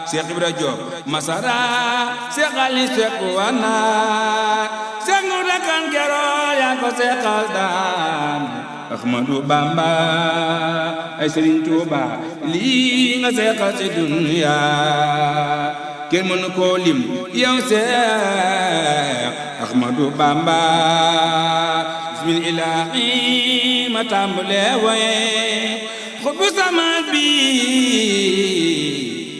Cheikh Ibra Diop Masara Cheikh Ali Seck wana Cheikh Ngouda Kane Gero yaa ko seqal daan Ahmadou Bamba ay Serigne Touba lii nga seqal ci dunya kenn mënu ko lim yow Cheikh Ahmadou Bamba bismillahi ma tàmbalee waye xubu sama bi